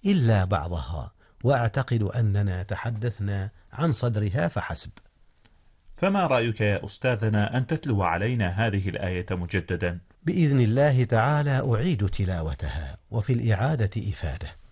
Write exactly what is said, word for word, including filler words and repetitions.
إلا بعضها، وأعتقد أننا تحدثنا عن صدرها فحسب. فما رأيك يا أستاذنا أن تتلو علينا هذه الآية مجددا؟ بإذن الله تعالى أعيد تلاوتها، وفي الإعادة إفادة.